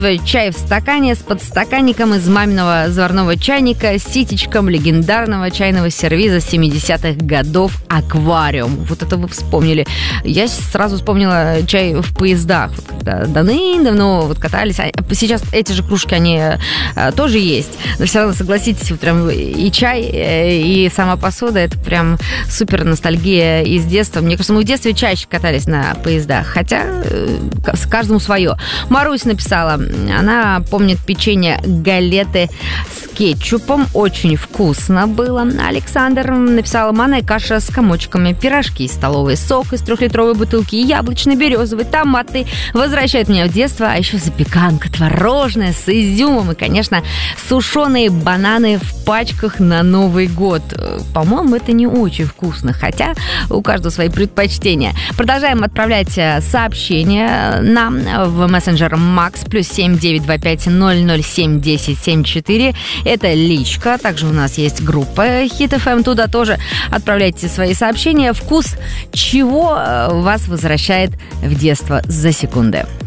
Чай в стакане с подстаканником из маминого заварного чайника с ситечком легендарного чайного сервиза 70-х годов «Аквариум». Вот это вы вспомнили. Я сразу вспомнила чай в поездах. Вот когда давным-давно вот катались. Сейчас эти же кружки, они тоже есть. Но все равно, согласитесь, вот прям и чай, и сама посуда — это прям супер ностальгия из детства. Мне кажется, мы в детстве чаще катались на поездах. Хотя каждому свое. Марусь написала... Она помнит печенье галеты с кетчупом. Очень вкусно было. Александр написала: манная каша с комочками, пирожки столовые, сок из 3-литровой бутылки, яблочный, березовый, томатный. Возвращает меня в детство. А еще запеканка творожная с изюмом. И, конечно, сушеные бананы в пачках на Новый год. По-моему, это не очень вкусно. Хотя у каждого свои предпочтения. Продолжаем отправлять сообщения нам в мессенджер Макс +7 925 007 10 74. Это личка. Также у нас есть группа Hit FM. Туда тоже отправляйте свои сообщения. Вкус чего вас возвращает в детство за секунды.